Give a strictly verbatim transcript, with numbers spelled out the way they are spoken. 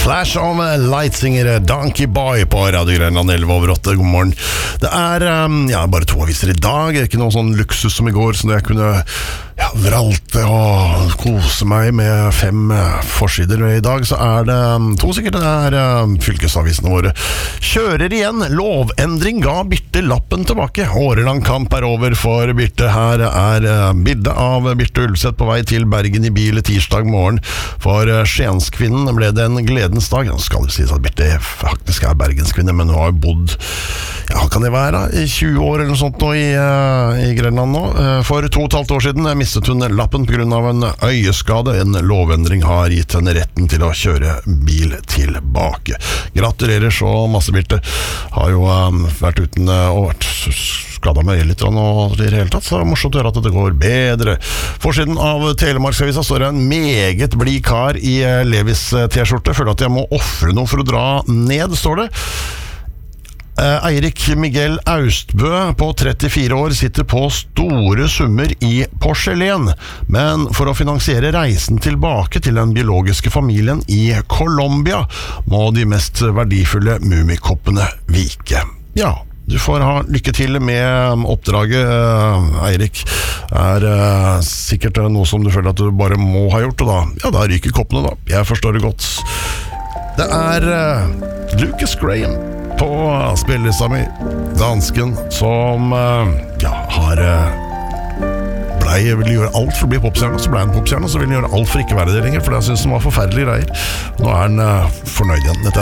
Clash of Lightsinger, Donkey Boy på Radio Grenland elleve over åtte. God morgen. Det er um, ja, bare to aviser i dag. Det er ikke noe sånn luksus som i går, så jeg kunne ja, vralte og kose meg med fem uh, forsider. I dag så er det um, to sikkert. Det er um, fylkesavisene våre. Kjører igjen. Lovendring ga Birte lappen tilbake. Årelang kamp er over for Birte. Her er uh, bildet av Birte Ulseth på vei til Bergen i bil tirsdag morgen. For uh, Skienskvinnen ble det en gledens dag. Nå skal det sies at Birte faktisk er bergenskvinne, men hun har jo bodd, ja, kan det være, i tjue år eller noe sånt nå i, uh, i Grenland nå. Uh, for to og et halvt år siden mistet hun lappen på grunn av en øyeskade. En lovendring har gitt henne retten til å kjøre bil tilbake. Gratulerer så masse, Birte. Har jo um, vært uten uh, og vært skadet meg litt og i det hele tatt, så det er morsomt å høre at det går bedre. Forsiden av Telemarksavisa står det en meget blid kar i uh, Levis t-skjorte. Føler at jeg må offre noe for å dra ned, står det. Uh, Eirik Miguel Austbø på trettifire år sitter på store summer i porselen, men for å finansiere reisen tilbake til den biologiske familien i Colombia må de mest verdifulle mumikoppene vike. Ja, du får ha lykke til med oppdraget, uh, Eirik. Er uh, sikkert noe som du føler at du bare må ha gjort, og da, ja, da ryker koppene da. Jeg forstår det godt. Det er uh, Lucas Graham på spillelista mi, dansken, som uh, ja, har uh, blei, ville gjøre alt for å bli popstjerne, så ble han popstjerne, så ville han gjøre alt for ikke være det lenger, for det synes han var forferdelige greier. Nå er han uh, fornøyd igjen. Dette